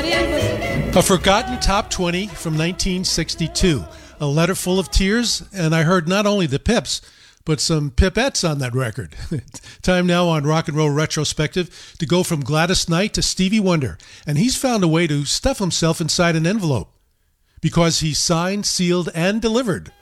A forgotten top 20 from 1962. A letter full of tears, and I heard not only the Pips, but some Pipettes on that record. Time now on Rock and Roll Retrospective to go from Gladys Knight to Stevie Wonder, and he's found a way to stuff himself inside an envelope because he's signed, sealed, and delivered.